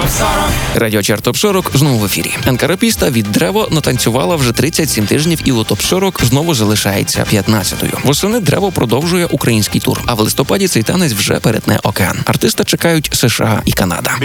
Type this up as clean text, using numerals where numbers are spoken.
Радіо Чарт Топ 40 знову в ефірі. Енкарапіста від Древо натанцювала вже 37 тижнів і у Топ 40 знову залишається 15-ю. Восени Древо продовжує український тур, а в листопаді цей танець вже перетне океан. Артиста чекають США і Канада.